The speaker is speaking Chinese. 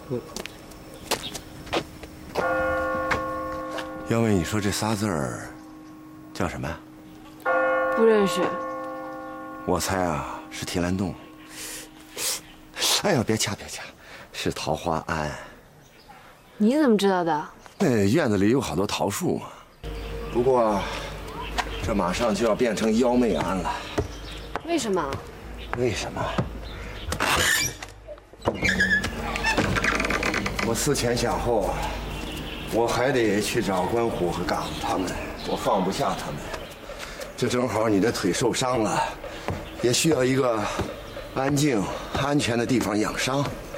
要问你说这仨字儿叫什么？ 不认识。 我猜啊是提篮洞。哎呀，别掐，是桃花庵。 你怎么知道的？ 那院子里有好多桃树嘛。不过，这马上就要变成妖媚庵了。 为什么？ 为什么？我思前想后，我还得去找关虎和嘎子他们，我放不下他们。这正好你的腿受伤了，也需要一个安静、安全的地方养伤。